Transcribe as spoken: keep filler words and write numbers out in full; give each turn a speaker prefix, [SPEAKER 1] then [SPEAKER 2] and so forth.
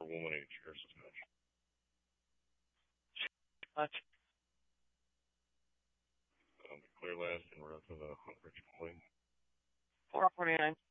[SPEAKER 1] woman age here so much.
[SPEAKER 2] Much.
[SPEAKER 1] Um, clear last and we're up to the Rich Point.
[SPEAKER 2] four forty-nine.